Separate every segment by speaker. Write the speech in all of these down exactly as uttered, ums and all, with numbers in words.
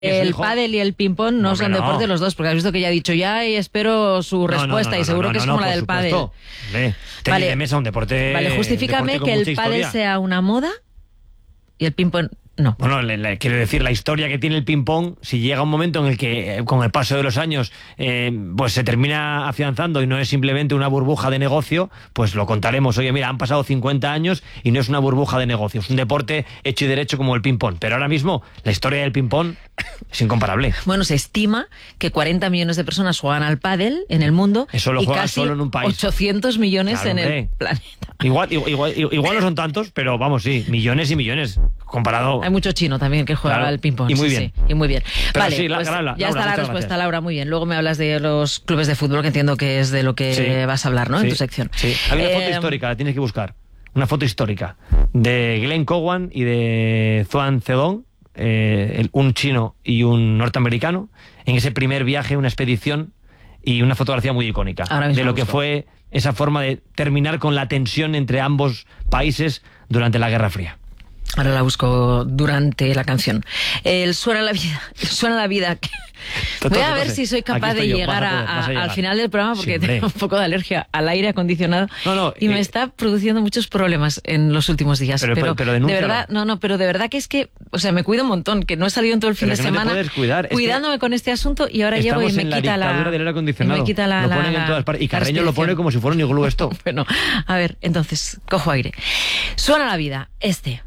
Speaker 1: El pádel y el ping-pong no, no son deportes no. los dos, porque has visto que ya ha dicho ya y espero su respuesta no, no, no, y seguro no, no, que es no, como no, la del pádel.
Speaker 2: Tenis vale. de mesa, un deporte.
Speaker 1: Vale, justifícame que el pádel sea una moda y el ping-pong no.
Speaker 2: Bueno, le, le, quiero decir, la historia que tiene el ping-pong, si llega un momento en el que, eh, con el paso de los años, eh, pues se termina afianzando y no es simplemente una burbuja de negocio, pues lo contaremos. Oye, mira, han pasado cincuenta años y no es una burbuja de negocio, es un deporte hecho y derecho como el ping-pong. Pero ahora mismo, la historia del ping-pong es incomparable.
Speaker 1: Bueno, se estima que cuarenta millones de personas juegan al pádel en el mundo.
Speaker 2: Eso lo
Speaker 1: y
Speaker 2: juegan
Speaker 1: casi
Speaker 2: solo en un país.
Speaker 1: ochocientos millones claro, en
Speaker 2: hombre.
Speaker 1: el planeta.
Speaker 2: Igual, igual, igual, igual no son tantos, pero vamos, sí, millones y millones comparado.
Speaker 1: Hay mucho chino también que juega
Speaker 2: claro,
Speaker 1: al ping-pong.
Speaker 2: Y muy
Speaker 1: sí,
Speaker 2: bien.
Speaker 1: Sí, y muy bien.
Speaker 2: Pero
Speaker 1: vale,
Speaker 2: sí, la,
Speaker 1: pues
Speaker 2: la, la,
Speaker 1: ya
Speaker 2: Laura,
Speaker 1: está la respuesta,
Speaker 2: gracias.
Speaker 1: Laura, muy bien. Luego me hablas de los clubes de fútbol, que entiendo que es de lo que sí, vas a hablar, ¿no?
Speaker 2: Sí,
Speaker 1: en tu sección.
Speaker 2: Sí. Hay una
Speaker 1: eh,
Speaker 2: foto histórica, la tienes que buscar. Una foto histórica de Glenn Cowan y de Zhuang Zedong, eh, el, un chino y un norteamericano, en ese primer viaje, una expedición y una fotografía muy icónica de lo que fue esa forma de terminar con la tensión entre ambos países durante la Guerra Fría.
Speaker 1: Ahora la busco durante la canción. El Suena la vida. Suena la vida. Voy a ver si soy capaz de llegar, a, a, a llegar al final del programa porque sí, tengo un poco de alergia al aire acondicionado no, no, y eh, me está produciendo muchos problemas en los últimos días. Pero, pero, pero de verdad, no, no, pero de verdad que es que, o sea, me cuido un montón, que no he salido en todo el fin
Speaker 2: pero
Speaker 1: de
Speaker 2: no
Speaker 1: semana
Speaker 2: cuidar.
Speaker 1: cuidándome es que con este asunto y ahora llego y me
Speaker 2: en
Speaker 1: quita
Speaker 2: la
Speaker 1: la,
Speaker 2: del aire acondicionado.
Speaker 1: Y me quita la,
Speaker 2: lo ponen
Speaker 1: la,
Speaker 2: en todas partes y Carreño lo pone como si fuera un iglú esto.
Speaker 1: Bueno, a ver, entonces cojo aire. Suena la vida. Este.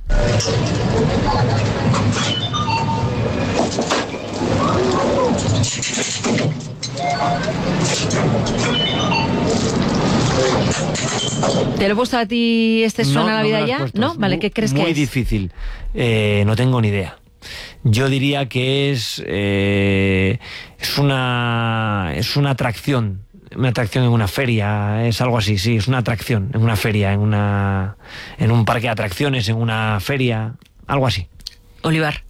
Speaker 1: ¿Te lo he puesto a ti este Suena
Speaker 2: no,
Speaker 1: la vida
Speaker 2: no
Speaker 1: ya?
Speaker 2: Puesto.
Speaker 1: ¿No? Vale,
Speaker 2: muy,
Speaker 1: ¿qué crees que es?
Speaker 2: Muy difícil. Eh, no tengo ni idea. Yo diría que es eh, es una es una atracción. Una atracción en una feria, es algo así, sí, es una atracción en una feria, en una en un parque de atracciones, en una feria, algo así.
Speaker 1: Olivar.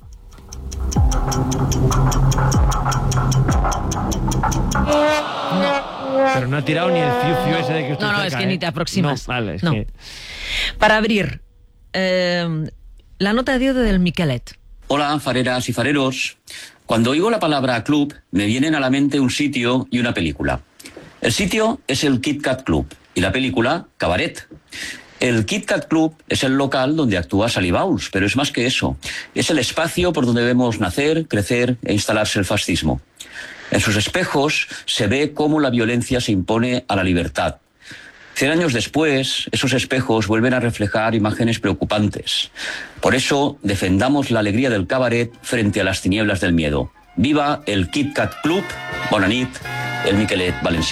Speaker 2: No. Pero no ha tirado ni el fiu fiu ese de que estoy
Speaker 1: No, no,
Speaker 2: cerca,
Speaker 1: es que
Speaker 2: ¿eh?
Speaker 1: ni te aproximas.
Speaker 2: No, vale, es
Speaker 1: no.
Speaker 2: que...
Speaker 1: Para abrir, eh, la nota de audio del Miquelet.
Speaker 3: Hola, fareras y fareros. Cuando oigo la palabra club, me vienen a la mente un sitio y una película. El sitio es el Kit Kat Club y la película Cabaret. El Kit Kat Club es el local donde actúa Sally Bowles, pero es más que eso. Es el espacio por donde vemos nacer, crecer e instalarse el fascismo. En sus espejos se ve cómo la violencia se impone a la libertad. Cien años después, esos espejos vuelven a reflejar imágenes preocupantes. Por eso, defendamos la alegría del cabaret frente a las tinieblas del miedo. ¡Viva el Kit Kat Club! Bona nit, el Miquelet valencià.